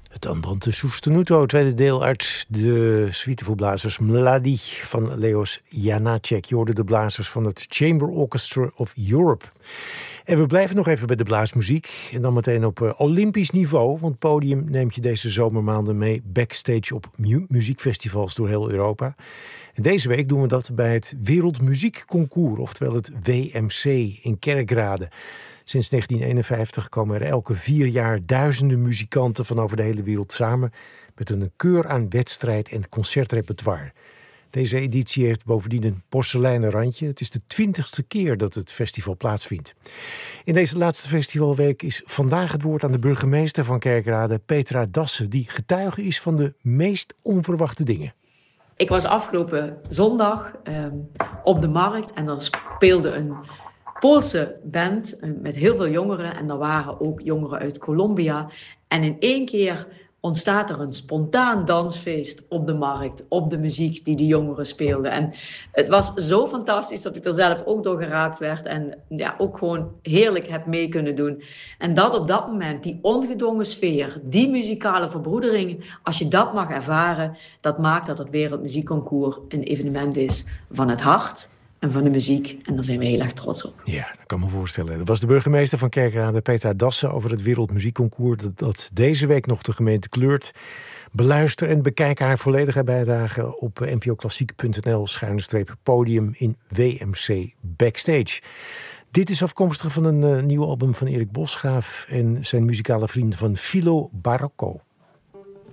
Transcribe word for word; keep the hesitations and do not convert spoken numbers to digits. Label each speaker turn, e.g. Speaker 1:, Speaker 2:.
Speaker 1: Het Andante Sostenuto, tweede deel uit de suite voor blazers Mladi van Leos Janáček. Je hoorde de blazers van het Chamber Orchestra of Europe. En we blijven nog even bij de blaasmuziek. En dan meteen op uh, olympisch niveau. Want Podium neemt je deze zomermaanden mee backstage op mu- muziekfestivals door heel Europa. En deze week doen we dat bij het Wereldmuziekconcours, oftewel het W M C in Kerkrade. Sinds negentien eenenvijftig komen er elke vier jaar duizenden muzikanten van over de hele wereld samen met een keur aan wedstrijd- en concertrepertoire. Deze editie heeft bovendien een porseleinen randje. Het is de twintigste keer dat het festival plaatsvindt. In deze laatste festivalweek is vandaag het woord aan de burgemeester van Kerkrade, Petra Dassen, die getuige is van de meest onverwachte dingen.
Speaker 2: Ik was afgelopen zondag um, op de markt en er speelde een Poolse band met heel veel jongeren en er waren ook jongeren uit Colombia. En in één keer ontstaat er een spontaan dansfeest op de markt, op de muziek die de jongeren speelden. En het was zo fantastisch dat ik er zelf ook door geraakt werd en ja, ook gewoon heerlijk heb mee kunnen doen. En dat op dat moment, die ongedwongen sfeer, die muzikale verbroedering, als je dat mag ervaren, dat maakt dat het Wereldmuziekconcours een evenement is van het hart en van de muziek. En daar zijn we heel erg trots op.
Speaker 1: Ja, dat kan me voorstellen. Dat was de burgemeester van Kerkrade, Petra Dassen, over het Wereldmuziekconcours dat, dat deze week nog de gemeente kleurt. Beluister en bekijk haar volledige bijdrage op npoklassiek punt n l schuine streep podium in W M C Backstage. Dit is afkomstig van een uh, nieuw album van Erik Bosgraaf en zijn muzikale vrienden van Philo Barocco.